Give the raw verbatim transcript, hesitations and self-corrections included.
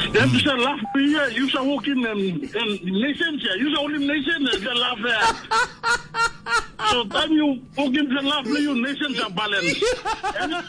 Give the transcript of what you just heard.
Then you shall laugh here, you shall walk in and, and nations here, you shall only nation and shall laugh there. So time you walk in and laugh, you nations are balanced.